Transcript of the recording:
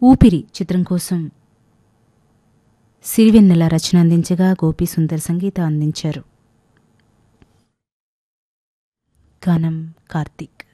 ఊపిరి చిత్రం కోసం సిరివెన్నెల రచన అందించగా గోపీ సుందర్ సంగీతం అందించారు. గానం కార్తీక్.